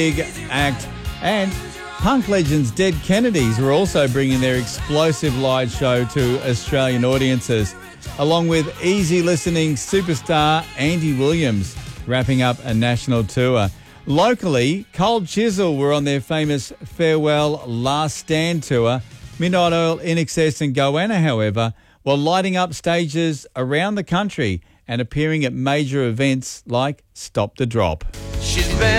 big act. And punk legends Dead Kennedys were also bringing their explosive live show to Australian audiences, along with easy listening superstar Andy Williams wrapping up a national tour. Locally, Cold Chisel were on their famous Farewell Last Stand tour. Midnight Oil, INXS and Goanna, however, were lighting up stages around the country and appearing at major events like Stop the Drop. She's been